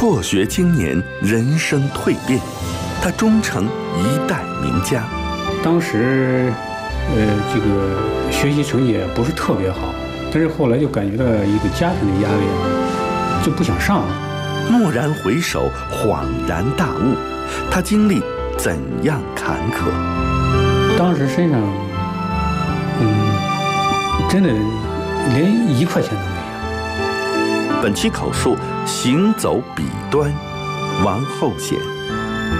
辍学青年，人生蜕变，他终成一代名家。 当时，这个学习成绩也不是特别好，但是后来就感觉到一个家庭的压力，就不想上了。 蓦然回首，恍然大悟，他经历怎样坎坷？ 当时身上，真的连1块钱都没有。 本期口述行走笔端，王厚显。